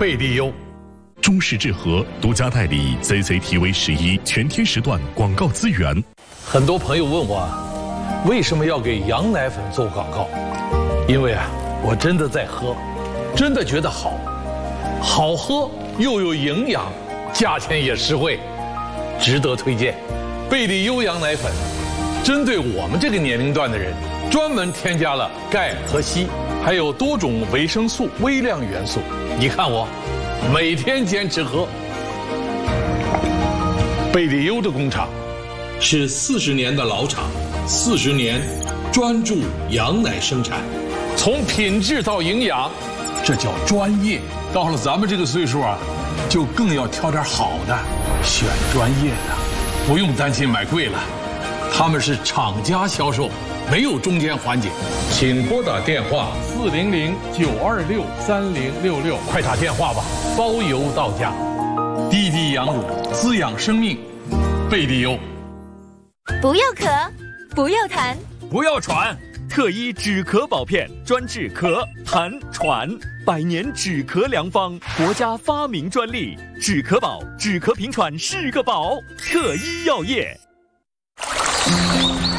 贝利优。 中式制和独家代理 CCTV11全天时段广告资源。 很多朋友问我，为什么要给羊奶粉做广告？因为我真的在喝，真的觉得好，好喝又有营养，价钱也实惠，值得推荐。贝利优羊奶粉，针对我们这个年龄段的人，专门添加了钙和硒，还有多种维生素、微量元素。你看我，每天坚持喝。贝利优的工厂是40年的老厂，40年专注羊奶生产，从品质到营养，这叫专业。到了咱们这个岁数就更要挑点好的，选专业的，不用担心买贵了。他们是厂家销售，没有中间环节。请拨打电话400-926-3066，快打电话吧，包邮到家。滴滴羊乳，滋养生命，贝利优。 不要咳，不要痰， 不要喘，特医止咳宝片专治咳、痰、喘，100年止咳良方，国家发明专利，止咳宝，止咳平喘是个宝，特医药业。